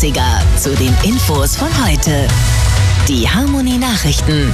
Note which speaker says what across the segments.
Speaker 1: Klassiker zu den Infos von heute. Die Harmonie Nachrichten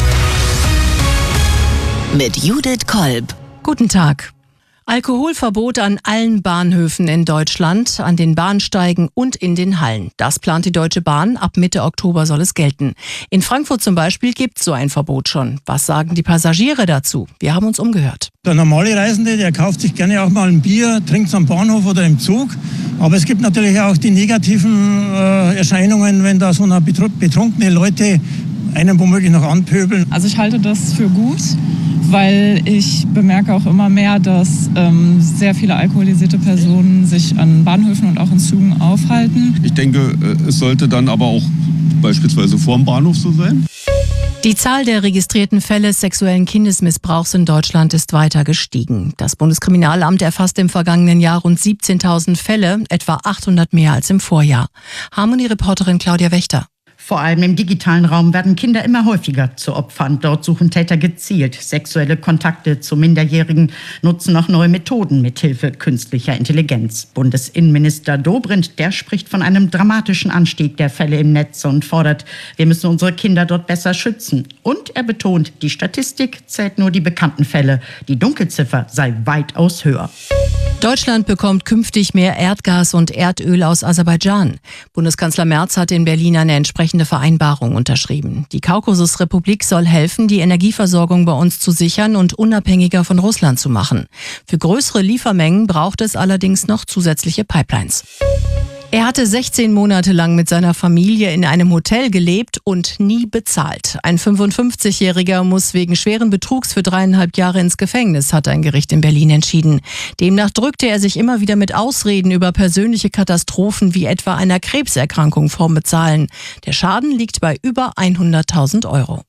Speaker 1: mit Judith Kolb.
Speaker 2: Guten Tag. Alkoholverbot an allen Bahnhöfen in Deutschland, an den Bahnsteigen und in den Hallen. Das plant die Deutsche Bahn. Ab Mitte Oktober soll es gelten. In Frankfurt zum Beispiel gibt es so ein Verbot schon. Was sagen die Passagiere dazu? Wir haben uns umgehört.
Speaker 3: Der normale Reisende, der kauft sich gerne auch mal ein Bier, trinkt es am Bahnhof oder im Zug. Aber es gibt natürlich auch die negativen Erscheinungen, wenn da so betrunkene Leute einen womöglich noch anpöbeln.
Speaker 4: Also ich halte das für gut, weil ich bemerke auch immer mehr, dass sehr viele alkoholisierte Personen sich an Bahnhöfen und auch in Zügen aufhalten.
Speaker 5: Ich denke, es sollte dann aber auch beispielsweise vor dem Bahnhof so sein.
Speaker 2: Die Zahl der registrierten Fälle sexuellen Kindesmissbrauchs in Deutschland ist weiter gestiegen. Das Bundeskriminalamt erfasste im vergangenen Jahr rund 17.000 Fälle, etwa 800 mehr als im Vorjahr. Harmonie-Reporterin Claudia Wächter.
Speaker 6: Vor allem im digitalen Raum werden Kinder immer häufiger zu Opfern. Dort suchen Täter gezielt sexuelle Kontakte zu Minderjährigen, nutzen auch neue Methoden mithilfe künstlicher Intelligenz. Bundesinnenminister Dobrindt, der spricht von einem dramatischen Anstieg der Fälle im Netz und fordert, wir müssen unsere Kinder dort besser schützen. Und er betont, die Statistik zählt nur die bekannten Fälle. Die Dunkelziffer sei weitaus höher.
Speaker 2: Deutschland bekommt künftig mehr Erdgas und Erdöl aus Aserbaidschan. Bundeskanzler Merz hat in Berlin eine entsprechende Vereinbarung unterschrieben. Die Kaukasusrepublik soll helfen, die Energieversorgung bei uns zu sichern und unabhängiger von Russland zu machen. Für größere Liefermengen braucht es allerdings noch zusätzliche Pipelines. Er hatte 16 Monate lang mit seiner Familie in einem Hotel gelebt und nie bezahlt. Ein 55-Jähriger muss wegen schweren Betrugs für 3,5 Jahre ins Gefängnis, hat ein Gericht in Berlin entschieden. Demnach drückte er sich immer wieder mit Ausreden über persönliche Katastrophen wie etwa einer Krebserkrankung vorm Bezahlen. Der Schaden liegt bei über 100.000 Euro.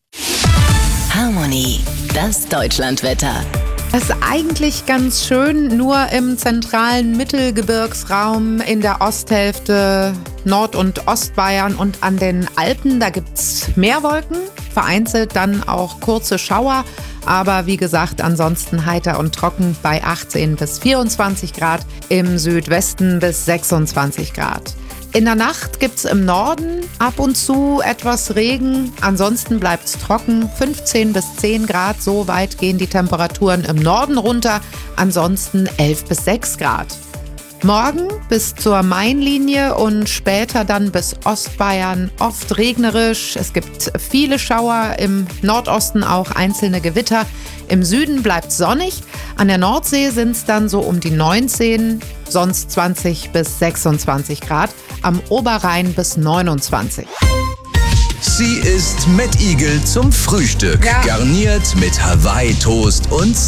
Speaker 1: Harmonie, das Deutschlandwetter.
Speaker 7: Das ist eigentlich ganz schön, nur im zentralen Mittelgebirgsraum, in der Osthälfte Nord- und Ostbayern und an den Alpen, da gibt's mehr Wolken, vereinzelt dann auch kurze Schauer, aber wie gesagt, ansonsten heiter und trocken bei 18 bis 24 Grad, im Südwesten bis 26 Grad. In der Nacht gibt's im Norden ab und zu etwas Regen, ansonsten bleibt's trocken, 15 bis 10 Grad, so weit gehen die Temperaturen im Norden runter, ansonsten 11 bis 6 Grad. Morgen bis zur Mainlinie und später dann bis Ostbayern oft regnerisch. Es gibt viele Schauer, im Nordosten auch einzelne Gewitter. Im Süden bleibt sonnig. An der Nordsee sind es dann so um die 19, sonst 20 bis 26 Grad. Am Oberrhein bis 29.
Speaker 8: Sie ist Met Igel zum Frühstück. Ja. Garniert mit Hawaii-Toast und